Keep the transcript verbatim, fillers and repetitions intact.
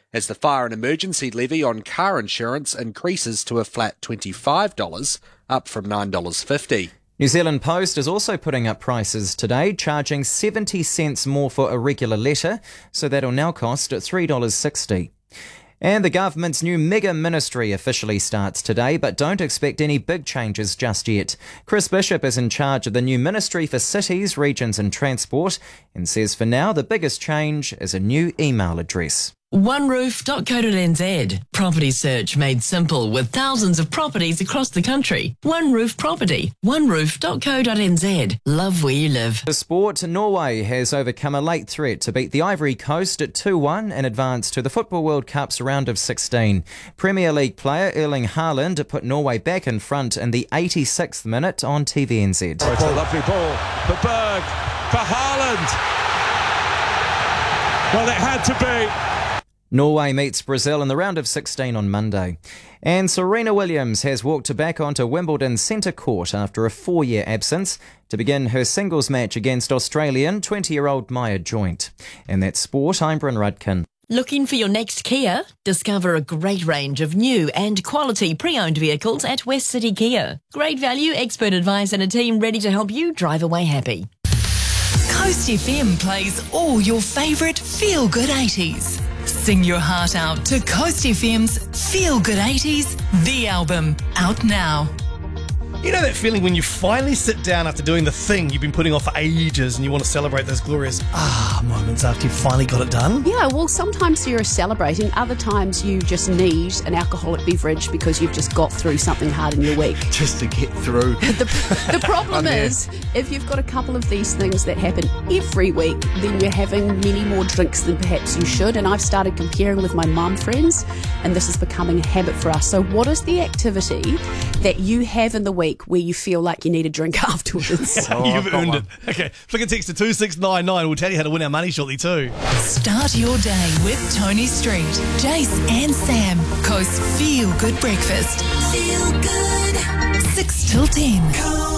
as the fire and emergency levy on car insurance increases to a flat twenty-five dollars, up from nine dollars fifty. New Zealand Post is also putting up prices today, charging seventy cents more for a regular letter, so that'll now cost three dollars sixty. And the government's new mega ministry officially starts today, but don't expect any big changes just yet. Chris Bishop is in charge of the new Ministry for Cities, Regions and Transport and says for now the biggest change is a new email address. one roof dot co dot n z. Property search made simple with thousands of properties across the country. One Roof Property. one roof dot co dot n z. Love where you live. For sport, Norway has overcome a late threat to beat the Ivory Coast at two one and advance to the Football World Cup's round of sixteen. Premier League player Erling Haaland put Norway back in front in the eighty-sixth minute on T V N Z. Oh, it's a lovely ball for Berg, for Haaland. Well, it had to be. Norway meets Brazil in the round of sixteen on Monday. And Serena Williams has walked back onto Wimbledon centre court after a four-year absence to begin her singles match against Australian twenty-year-old Maya Joint. And that's sport, I'm Bryn Rudkin. Looking for your next Kia? Discover a great range of new and quality pre-owned vehicles at West City Kia. Great value, expert advice and a team ready to help you drive away happy. Coast F M plays all your favourite feel-good eighties. Sing your heart out to Coast F M's Feel Good eighties, the album, out now. You know that feeling when you finally sit down after doing the thing you've been putting off for ages and you want to celebrate those glorious ah moments after you finally got it done? Yeah, well, sometimes you're celebrating, other times you just need an alcoholic beverage because you've just got through something hard in your week. Just to get through. the, the problem is, if you've got a couple of these things that happen every week, then you're having many more drinks than perhaps you should. And I've started comparing with my mum friends, and this is becoming a habit for us. So what is the activity that you have in the week where you feel like you need a drink afterwards? Oh, You've earned it. Okay, flick a text to two six nine nine. We'll tell you how to win our money shortly too. Start your day with Tony Street, Jace and Sam. Coast Feel Good Breakfast. Feel good. six till ten.